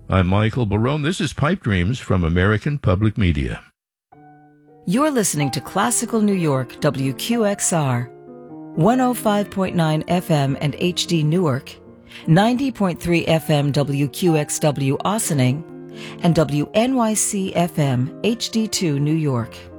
I'm Michael Barone. This is Pipe Dreams from American Public Media. You're listening to Classical New York, WQXR, 105.9 FM and HD Newark, 90.3 FM WQXW Ossining, and WNYC FM HD2 New York.